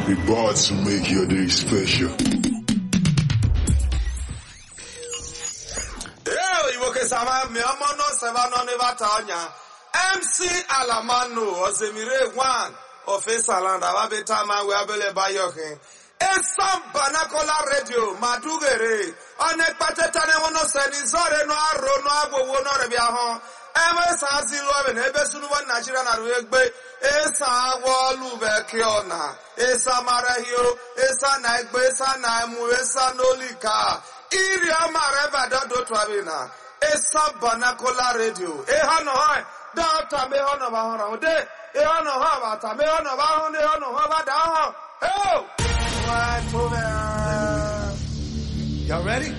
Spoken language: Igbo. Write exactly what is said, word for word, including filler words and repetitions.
We bought to make your day special. M C Alamano Osemire one of Esaland Ababetama Wabele Bayoke. Esam Banakola Radio Madugere on a patetane wono senizore no aro no abo wono rebiaho. Eme sa zilo and Ebesunu Nigeria na Rugbe. Esa wolu bekiona. Esa marahio. Esa naigbe. Esa naimu. Esa nolika. Iri amareba dodo twabina. Esa Banakola Radio. Eha no hai. Data me hono ba hono de. Eha no ha ba ta me hono ba hono eha no ha ba da ho. Oh! Right over. Y'all ready?